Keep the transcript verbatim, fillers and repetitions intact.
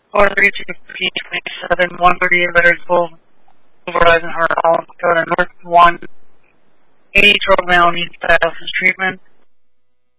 four three two P twenty-seven, one thirty-eight Veterans Boulevard, Eisenhower, North Dakota, North one. eighty-year-old male needs dialysis treatment.